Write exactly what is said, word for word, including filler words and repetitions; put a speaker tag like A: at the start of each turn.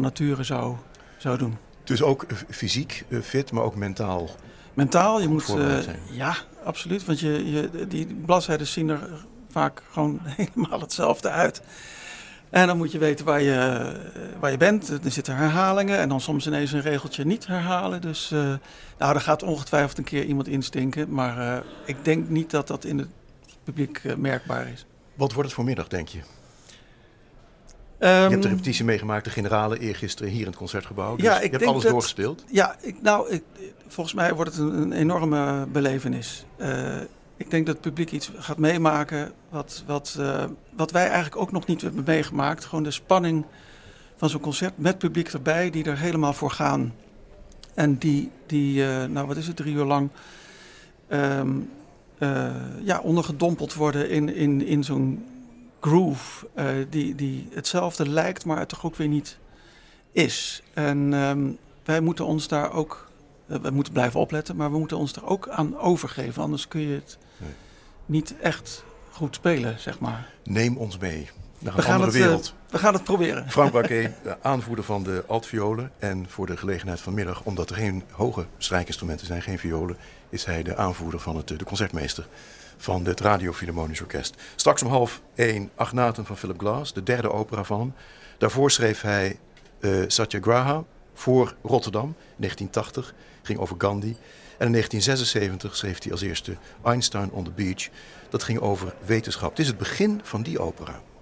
A: nature zou, zou doen.
B: Dus ook fysiek fit, maar ook mentaal.
A: Mentaal, je moet... Uh,
B: zijn.
A: Ja, absoluut. Want je, je, die bladzijden zien er vaak gewoon helemaal hetzelfde uit. En dan moet je weten waar je, waar je bent. Er zitten herhalingen en dan soms ineens een regeltje niet herhalen. Dus uh, nou, er gaat ongetwijfeld een keer iemand instinken. Maar uh, ik denk niet dat dat in het publiek uh, merkbaar is.
B: Wat wordt het voor middag, denk je?
A: Um,
B: je hebt de repetitie meegemaakt, de generale, eergisteren hier in het Concertgebouw. Dus
A: ja, ik
B: je hebt
A: denk
B: alles
A: dat,
B: doorgespeeld.
A: Ja, ik, nou, ik, volgens mij wordt het een, een enorme belevenis. Uh, ik denk dat het publiek iets gaat meemaken wat, wat, uh, wat wij eigenlijk ook nog niet hebben meegemaakt. Gewoon de spanning van zo'n concert met publiek erbij die er helemaal voor gaan. En die, die uh, nou wat is het, drie uur lang um, uh, ja, ondergedompeld worden in, in, in zo'n groove uh, die, die hetzelfde lijkt, maar het toch ook weer niet is. En um, wij moeten ons daar ook, uh, we moeten blijven opletten, maar we moeten ons er ook aan overgeven. Anders kun je het nee. niet echt goed spelen, zeg maar.
B: Neem ons mee naar een
A: we
B: andere
A: het,
B: wereld.
A: Uh, we gaan het proberen.
B: Frank Baquet, aanvoerder van de altviolen. En voor de gelegenheid vanmiddag, omdat er geen hoge strijkinstrumenten zijn, geen violen, is hij de aanvoerder van het, de concertmeester van het Radio Philharmonisch Orkest. Straks om half één, Agnaten van Philip Glass, de derde opera van hem. Daarvoor schreef hij uh, Satyagraha voor Rotterdam, negentien tachtig, ging over Gandhi. En in negentien zesenzeventig schreef hij als eerste Einstein on the Beach. Dat ging over wetenschap. Het is het begin van die opera.